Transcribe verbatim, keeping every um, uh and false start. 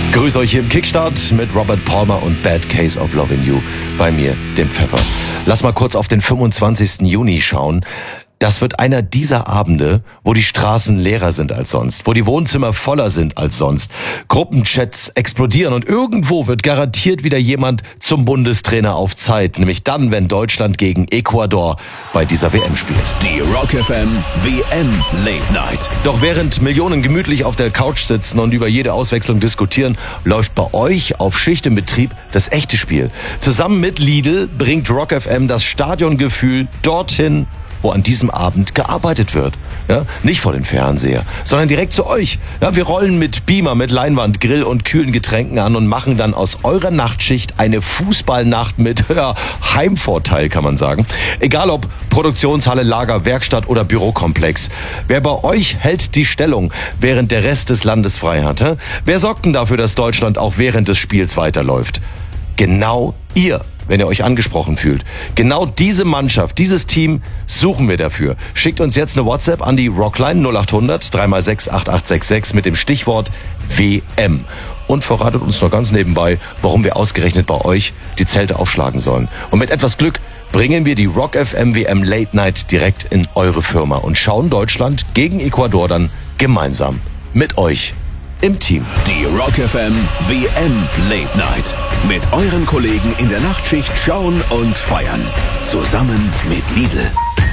Grüß euch hier im Kickstart mit Robert Palmer und Bad Case of Lovin' You. Bei mir, dem Pfeffer. Lass mal kurz auf den fünfundzwanzigsten Juni schauen. Das wird einer dieser Abende, wo die Straßen leerer sind als sonst, wo die Wohnzimmer voller sind als sonst, Gruppenchats explodieren und irgendwo wird garantiert wieder jemand zum Bundestrainer auf Zeit, nämlich dann, wenn Deutschland gegen Ecuador bei dieser W M spielt. Die Rock F M W M Late Night. Doch während Millionen gemütlich auf der Couch sitzen und über jede Auswechslung diskutieren, läuft bei euch auf Schicht im Betrieb das echte Spiel. Zusammen mit Lidl bringt Rock F M das Stadiongefühl dorthin, wo an diesem Abend gearbeitet wird. Ja, nicht vor dem Fernseher, sondern direkt zu euch. Ja, wir rollen mit Beamer, mit Leinwand, Grill und kühlen Getränken an und machen dann aus eurer Nachtschicht eine Fußballnacht mit ja, Heimvorteil, kann man sagen. Egal ob Produktionshalle, Lager, Werkstatt oder Bürokomplex. Wer bei euch hält die Stellung, während der Rest des Landes frei hat? Hä? Wer sorgt denn dafür, dass Deutschland auch während des Spiels weiterläuft? Genau ihr. Wenn ihr euch angesprochen fühlt. Genau diese Mannschaft, dieses Team suchen wir dafür. Schickt uns jetzt eine WhatsApp an die Rockline null acht hundert drei mal sechs acht acht sechs sechs mit dem Stichwort W M. Und verratet uns noch ganz nebenbei, warum wir ausgerechnet bei euch die Zelte aufschlagen sollen. Und mit etwas Glück bringen wir die Rock F M W M Late Night direkt in eure Firma und schauen Deutschland gegen Ecuador dann gemeinsam mit euch im Team. Die Rock F M W M Late Night. Mit euren Kollegen in der Nachtschicht schauen und feiern. Zusammen mit Lidl.